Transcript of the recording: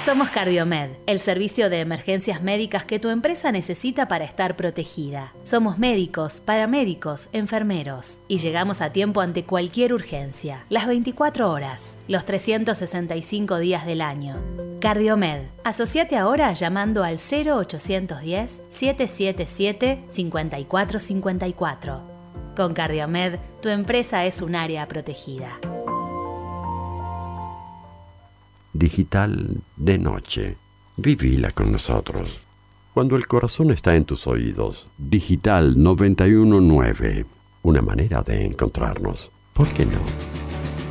Somos Cardiomed, el servicio de emergencias médicas que tu empresa necesita para estar protegida. Somos médicos, paramédicos, enfermeros y llegamos a tiempo ante cualquier urgencia, las 24 horas, los 365 días del año. Cardiomed, asociate ahora llamando al 0810-777-5454. Con Cardiomed, tu empresa es un área protegida. Digital de noche. Vivila con nosotros. Cuando el corazón está en tus oídos, Digital 919. Una manera de encontrarnos. ¿Por qué no?